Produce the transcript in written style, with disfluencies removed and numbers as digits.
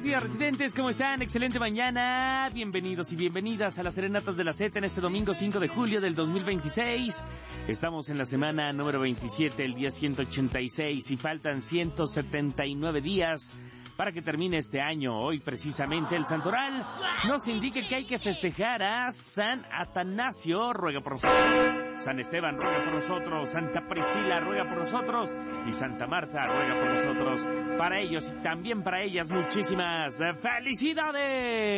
días, residentes, ¿cómo están? Excelente mañana. Bienvenidos y bienvenidas a las Serenatas de la Z en este domingo 5 de julio del 2026. Estamos en la semana número 27, el día 186, y faltan 179 días para que termine este año. Hoy, precisamente, el santoral nos indica que hay que festejar a San Atanasio, ruega por nosotros. San Esteban, ruega por nosotros. Santa Priscila, ruega por nosotros. Y Santa Marta, ruega por nosotros. Para ellos y también para ellas, muchísimas felicidades.